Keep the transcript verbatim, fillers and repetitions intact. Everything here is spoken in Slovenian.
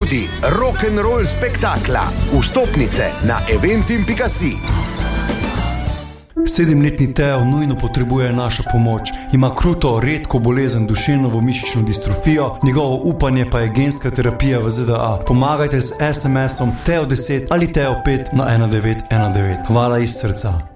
tudi rock'n'roll spektakla. Vstopnice na eventim pika si. Sedemletni Teo nujno potrebuje našo pomoč. Ima kruto, redko bolezen duševno mišično distrofijo, njegovo upanje pa je genska terapija v Z D A. Pomagajte z es em esom Teo deset ali Teo pet na ena devet ena devet. Hvala iz srca.